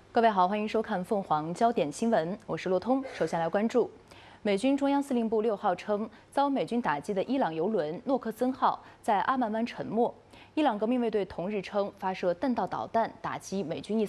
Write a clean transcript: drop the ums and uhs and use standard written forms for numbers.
各位好，欢迎收看凤凰焦点新闻，我是骆通。首先来关注，美军中央司令部6号称，遭美军打击的伊朗油轮诺克森号在阿曼湾沉没。伊朗革命卫队同日称，发射弹道导弹打击美军